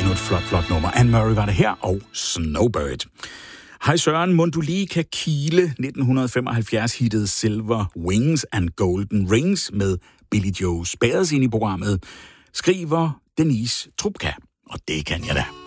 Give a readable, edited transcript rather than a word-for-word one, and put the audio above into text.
endnu et flot nummer. Anne Murray var det her, og Snowbird. Hej Søren, Mondulica Kile, 1975-hittet Silver Wings and Golden Rings med Billy Joe Spears ind i programmet, skriver Denise Trupka, og det kan jeg da.